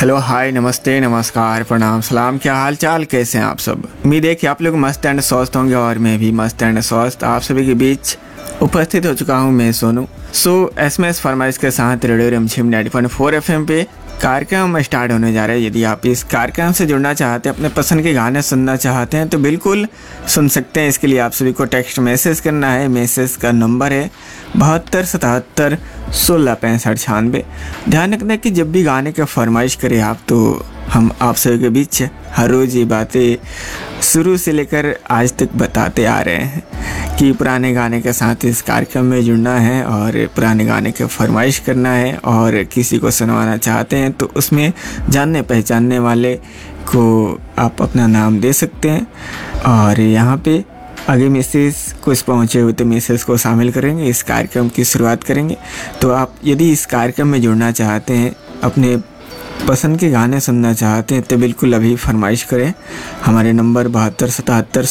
Hello, हाय, नमस्ते, नमस्कार, प्रणाम, सलाम। क्या हाल चाल, कैसे हैं आप सब? उम्मीद है कि आप लोग मस्त एंड स्वस्थ होंगे और मैं भी मस्त एंड स्वस्थ आप सभी के बीच उपस्थित हो चुका हूं। मैं सोनू। एसएमएस फरमाइश के साथ रेडियो रिमझिम 90.4 एफएम पे कार्यक्रम स्टार्ट होने जा रहा है। यदि आप इस कार्यक्रम से जुड़ना चाहते हैं, अपने पसंद के गाने सुनना चाहते हैं तो बिल्कुल सुन सकते हैं। इसके लिए आप सभी को टेक्स्ट मैसेज करना है। मैसेज का नंबर है 7277 166596। ध्यान रखना कि जब भी गाने का फरमाइश करें आप, तो हम आप सभी के बीच हर रोज़ ये बातें शुरू से लेकर आज तक बताते आ रहे हैं कि पुराने गाने के साथ इस कार्यक्रम में जुड़ना है और पुराने गाने के फरमाइश करना है, और किसी को सुनवाना चाहते हैं तो उसमें जानने पहचानने वाले को आप अपना नाम दे सकते हैं। और यहाँ पे आगे मैसेज कुछ पहुँचे हुए तो मैसेज को शामिल करेंगे, इस कार्यक्रम की शुरुआत करेंगे। तो आप यदि इस कार्यक्रम में जुड़ना चाहते हैं, अपने पसंद के गाने सुनना चाहते हैं तो बिल्कुल अभी फरमाइश करें। हमारे नंबर 7277